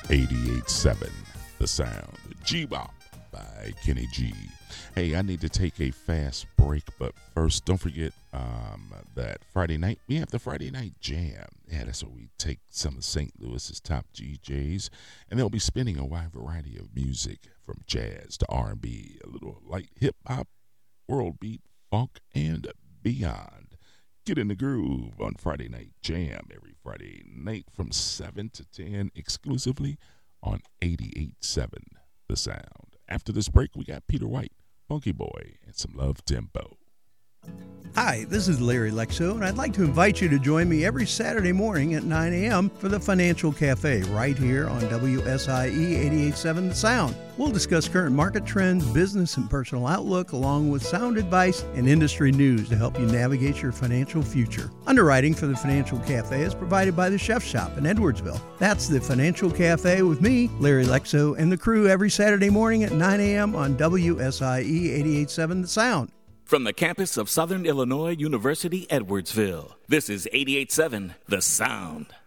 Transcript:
88.7 The Sound. G-Bop by Kenny G. Hey, I need to take a fast break, but first, don't forget that Friday night, we have the Friday Night Jam. Yeah, that's where we take some of St. Louis's top DJs, and they'll be spinning a wide variety of music from jazz to R&B, a little light hip-hop, world beat, funk, and beyond. Get in the groove on Friday Night Jam every Friday night from 7 to 10 exclusively on 88.7 The Sound. After this break, we got Peter White, Funky Boy, and some Love Tempo. Hi, this is Larry Lexo, and I'd like to invite you to join me every Saturday morning at 9 a.m. for the Financial Cafe right here on WSIE 88.7 The Sound. We'll discuss current market trends, business and personal outlook, along with sound advice and industry news to help you navigate your financial future. Underwriting for the Financial Cafe is provided by the Chef Shop in Edwardsville. That's the Financial Cafe with me, Larry Lexo, and the crew every Saturday morning at 9 a.m. on WSIE 88.7 The Sound. From the campus of Southern Illinois University, Edwardsville, this is 88.7 The Sound.